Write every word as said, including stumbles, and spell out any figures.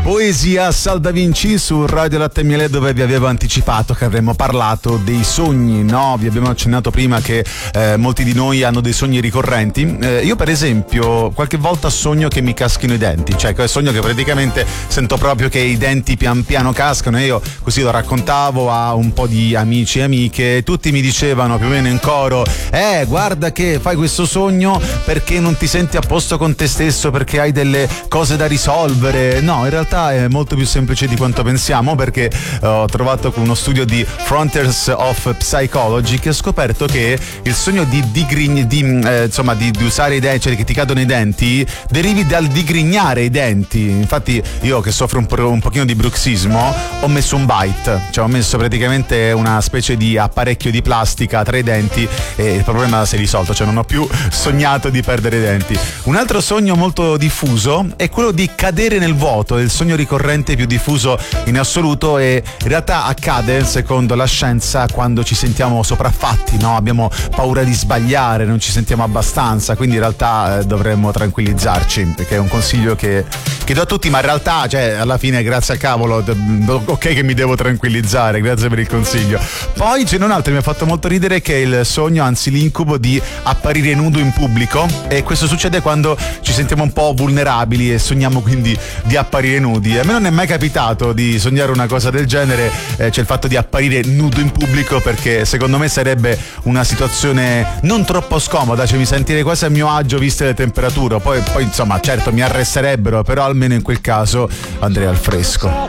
Poesia Sal Da Vinci su Radio Latte e Miele, dove vi avevo anticipato che avremmo parlato dei sogni, no? Vi abbiamo accennato prima che eh, molti di noi hanno dei sogni ricorrenti. Eh, io per esempio qualche volta sogno che mi caschino i denti, cioè sogno che praticamente sento proprio che i denti pian piano cascano, e io così lo raccontavo a un po' di amici e amiche e tutti mi dicevano più o meno in coro: eh guarda che fai questo sogno perché non ti senti a posto con te stesso, perché hai delle cose da risolvere. No, in realtà è molto più semplice di quanto pensiamo, perché uh, ho trovato uno studio di Frontiers of Psychology che ha scoperto che il sogno di, digri- di, eh, insomma, di, di usare i denti, cioè che ti cadono i denti, derivi dal digrignare i denti. Infatti io che soffro un, po- un pochino di bruxismo ho messo un bite, cioè ho messo praticamente una specie di apparecchio di plastica tra i denti e il problema si è risolto, cioè non ho più sognato di perdere i denti. Un altro sogno molto diffuso è quello di cadere nel vuoto, il sogno ricorrente più diffuso in assoluto, e in realtà accade, secondo la scienza, quando ci sentiamo sopraffatti, no? Abbiamo paura di sbagliare, non ci sentiamo abbastanza, quindi in realtà eh, dovremmo tranquillizzarci, perché è un consiglio che, che do a tutti, ma in realtà, cioè, alla fine, grazie al cavolo, ok che mi devo tranquillizzare, grazie per il consiglio. Poi c'è un altro che mi ha fatto molto ridere, che è il sogno, anzi l'incubo, di apparire nudo in pubblico, e questo succede quando ci sentiamo un po' vulnerabili e sogniamo quindi di apparire nudi. A me non è mai capitato di sognare una cosa del genere, eh, cioè il fatto di apparire nudo in pubblico, perché secondo me sarebbe una situazione non troppo scomoda, cioè mi sentirei quasi a mio agio viste le temperature. Poi, poi insomma, certo mi arresterebbero, però almeno in quel caso andrei al fresco.